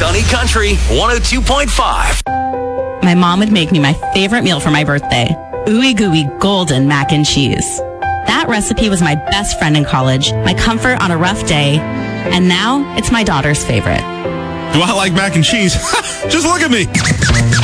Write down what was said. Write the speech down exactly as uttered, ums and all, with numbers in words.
Sunny Country one oh two point five. My mom would make me my favorite meal for my birthday, ooey gooey golden mac and cheese. That recipe was my best friend in college, my comfort on a rough day, and now it's my daughter's favorite. Do I like mac and cheese? Just look at me.